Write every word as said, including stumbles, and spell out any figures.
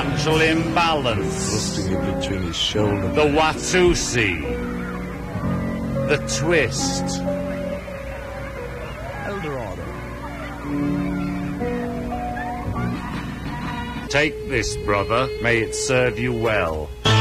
financial imbalance. Thrusting it between his shoulder. The Watusi. The twist. Eldorado. Take this, brother. May it serve you well.